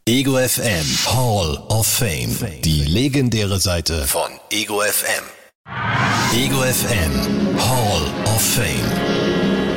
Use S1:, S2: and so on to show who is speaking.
S1: Ego FM Hall of Fame. Die legendäre Seite von Ego FM. Ego FM Hall of Fame.